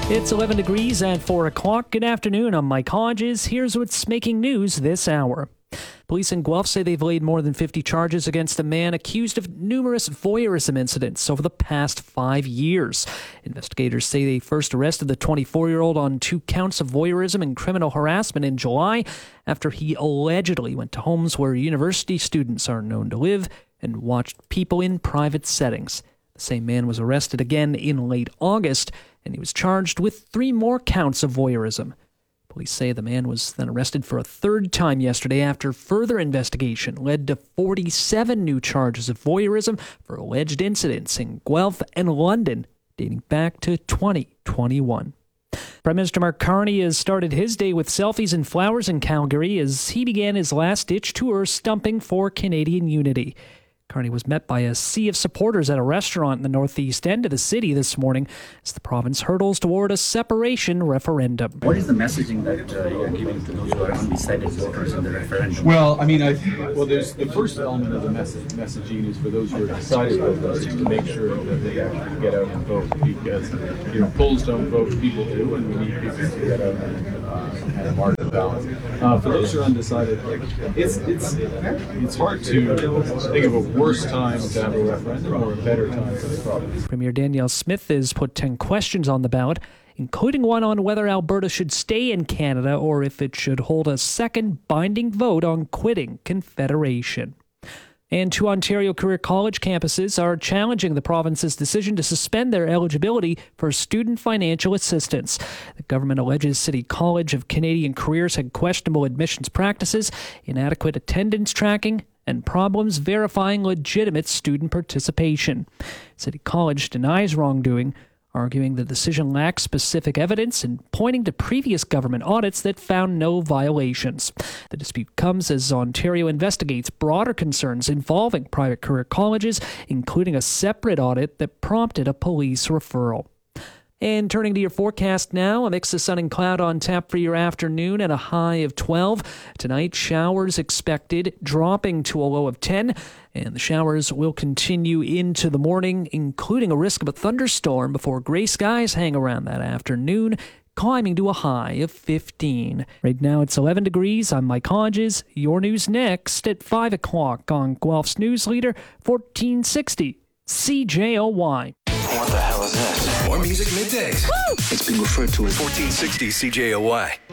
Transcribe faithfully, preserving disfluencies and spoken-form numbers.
It's eleven degrees at four o'clock. Good afternoon. I'm Mike Hodges. Here's what's making news this hour. Police in Guelph say they've laid more than fifty charges against a man accused of numerous voyeurism incidents over the past five years. Investigators say they first arrested the twenty-four-year-old on two counts of voyeurism and criminal harassment in July after he allegedly went to homes where university students are known to live and watched people in private settings. The same man was arrested again in late August, and he was charged with three more counts of voyeurism. Police say the man was then arrested for a third time yesterday after further investigation led to forty-seven new charges of voyeurism for alleged incidents in Guelph and London dating back to twenty twenty-one. Prime Minister Mark Carney has started his day with selfies and flowers in Calgary as he began his last-ditch tour stumping for Canadian unity. Carney was met by a sea of supporters at a restaurant in the northeast end of the city this morning as the province hurdles toward a separation referendum. What is the messaging that uh, you are giving to those who are undecided voters in the referendum? Well, I mean, I well, there's the first element of the message, messaging is for those who are decided voters to make sure that they actually get out and vote, because you know polls don't vote, people do, and we need people to get out and uh, kind of mark the ballot. Uh, for those who are undecided, it's it's it's hard to think of a worse time to have a referendum or a better time for the province. Premier Danielle Smith has put ten questions on the ballot, including one on whether Alberta should stay in Canada or if it should hold a second binding vote on quitting Confederation. And two Ontario Career College campuses are challenging the province's decision to suspend their eligibility for student financial assistance. The government alleges City College of Canadian Careers had questionable admissions practices, inadequate attendance tracking, and problems verifying legitimate student participation. City College denies wrongdoing, arguing the decision lacks specific evidence and pointing to previous government audits that found no violations. The dispute comes as Ontario investigates broader concerns involving private career colleges, including a separate audit that prompted a police referral. And turning to your forecast now, a mix of sun and cloud on tap for your afternoon at a high of twelve. Tonight, showers expected, dropping to a low of ten. And the showers will continue into the morning, including a risk of a thunderstorm before gray skies hang around that afternoon, climbing to a high of fifteen. Right now, it's eleven degrees. I'm Mike Hodges. Your news next at five o'clock on Guelph's News Leader, fourteen sixty C J O Y. What the hell is this? More music middays. Woo! It's being referred to as fourteen sixty C J O Y.